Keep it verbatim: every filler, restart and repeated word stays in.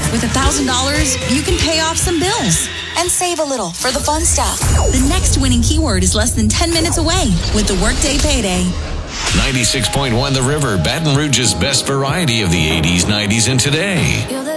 With one thousand dollars, you can pay off some bills and save a little for the fun stuff. The next winning keyword is less than ten minutes away with the Workday Payday. ninety-six point one The River, Baton Rouge's best variety of the eighties, nineties, and today.